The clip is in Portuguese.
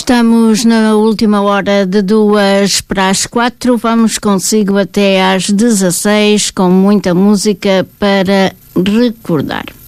Estamos na última hora de 2:45. Vamos consigo até às 16 com muita música para recordar.